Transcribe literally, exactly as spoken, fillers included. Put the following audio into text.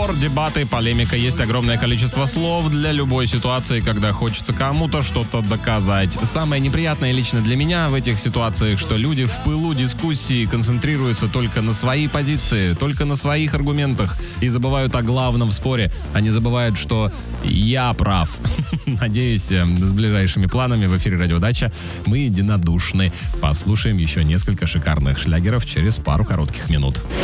Спор, дебаты, полемика. Есть огромное количество слов для любой ситуации, когда хочется кому-то что-то доказать. Самое неприятное лично для меня в этих ситуациях, что люди в пылу дискуссии концентрируются только на своей позиции, только на своих аргументах и забывают о главном в споре. Они забывают, что я прав. Надеюсь, с ближайшими планами в эфире «Радио Дача» мы единодушны. Послушаем еще несколько шикарных шлягеров через пару коротких минут.